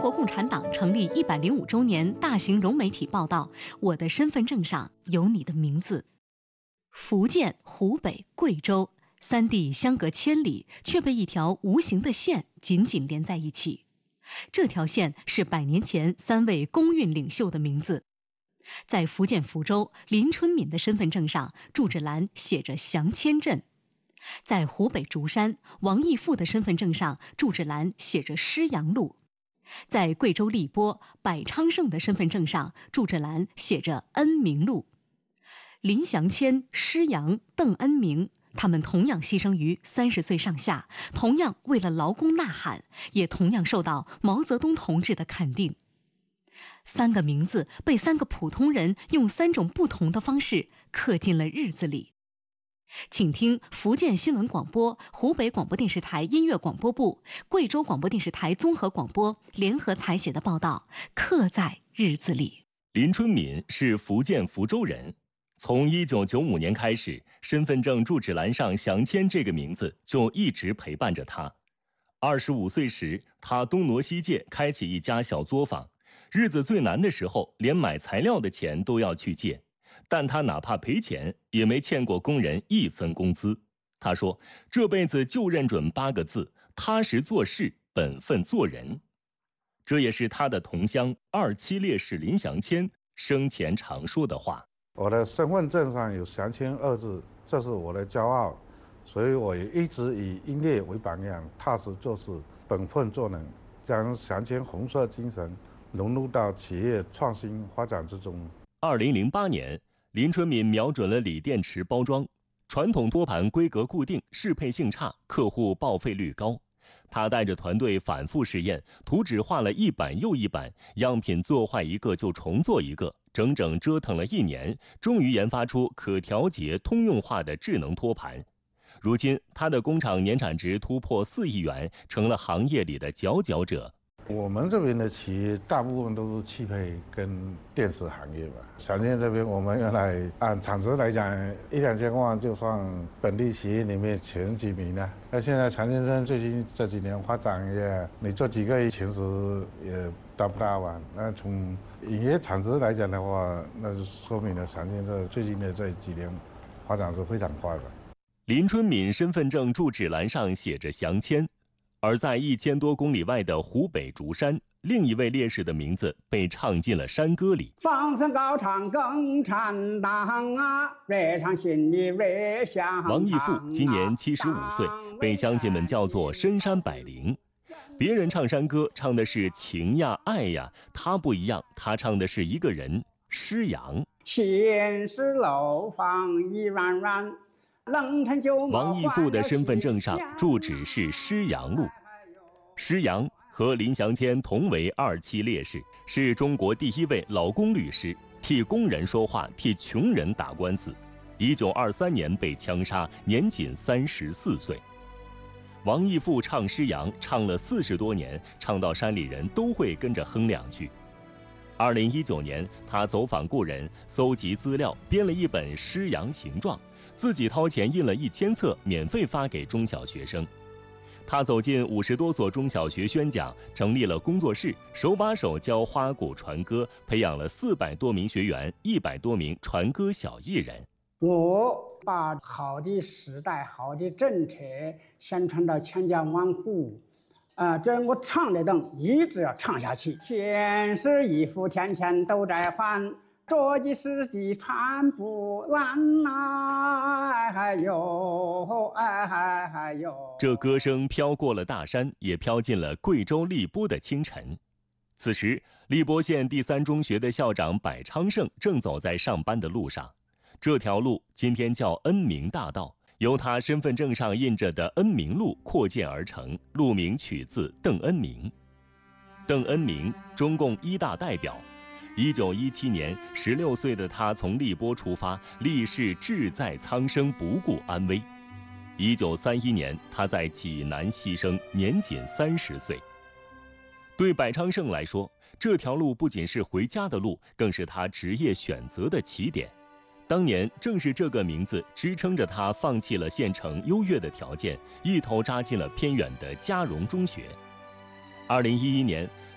国共产党成立105周年大型融媒体报道，我的身份证上有你的名字。福建、湖北、贵州3地相隔千里，却被一条无形的线紧紧连在一起。这条线是100年前3位工运领袖的名字。在福建福州，林春敏的身份证上住址栏写着祥谦镇；在湖北竹山，王义富的身份证上住址栏写着师阳路；在贵州荔波，柏昌盛的身份证上住址栏写着恩明路。林祥谦、施阳、邓恩明，他们同样牺牲于30岁上下，同样为了劳工呐喊，也同样受到毛泽东同志的肯定。3个名字被3个普通人用3种不同的方式刻进了日子里。请听福建新闻广播、湖北广播电视台音乐广播部、贵州广播电视台综合广播联合采写的报道《刻在日子里》。 林春敏是福建福州人。从1995年开始，身份证住址栏上祥谦这个名字就一直陪伴着他。25岁时，他东挪西借，开起一家小作坊。日子最难的时候，连买材料的钱都要去借，但他哪怕赔钱，也没欠过工人1分工资。他说，这辈子就认准8个字：踏实做事，本分做人。这也是他的同乡27烈士林祥谦生前常说的话。 我的身份证上有祥谦2字，这是我的骄傲，所以我也一直以音乐为榜样，踏实做事，本分做人，将祥谦红色精神融入到企业创新发展之中。 2008年，林春敏瞄准了锂电池包装，传统托盘规格固定，适配性差，客户报废率高。他带着团队反复试验，图纸画了1版又1版，样品做坏一个就重做一个，整整折腾了1年，终于研发出可调节、通用化的智能托盘。如今，他的工厂年产值突破4亿元，成了行业里的佼佼者。 我们这边的企业大部分都是汽配跟电子行业吧。祥谦这边，我们原来按产值来讲，1、2千万就算本地企业里面前几名了。那现在祥先生最近这几年发展也，你做几个亿前10也达不到吧？那从营业产值来讲的话，那就说明了祥先生最近的这几年发展是非常快的。 林春敏身份证住址栏上写着祥谦。而在1000多公里外的湖北竹山，另一位烈士的名字被唱进了山歌里。 放声高唱共产党啊，热唱心里热响。 王义富今年75岁，被乡亲们叫做深山百灵。别人唱山歌唱的是情呀爱呀，他不一样，他唱的是一个人施阳。 现实楼房一软软，冷成就王义富的身份证上住址是施阳路。施阳和林祥谦同为27烈士，是中国第1位劳工律师，替工人说话，替穷人打官司。1923年被枪杀，年仅34岁。王义富唱施阳唱了40多年，唱到山里人都会跟着哼2句。2019年，他走访故人，搜集资料，编了一本《施阳形状》，自己掏钱印了1000册，免费发给中小学生。他走进50多所中小学宣讲，成立了工作室，手把手教花鼓传歌，培养了400多名学员，100多名传歌小艺人。 我把好的时代、好的政策宣传到千家万户。这我唱的灯一直要唱下去。天是衣服天天都在换，着急时机穿不烂呐，哎呦，哎呦。 这歌声飘过了大山，也飘进了贵州荔波的清晨。此时，荔波县第3中学的校长柏昌盛正走在上班的路上。这条路今天叫恩明大道，由他身份证上印着的恩明路扩建而成，路名取自邓恩明。邓恩明，中共1大代表。1917年，16岁的他从荔波出发，立誓志在苍生，不顾安危。1931年，他在济南牺牲，年仅30岁。对柏昌盛来说，这条路不仅是回家的路，更是他职业选择的起点。当年正是这个名字支撑着他放弃了县城优越的条件，一头扎进了偏远的嘉荣中学。2011年，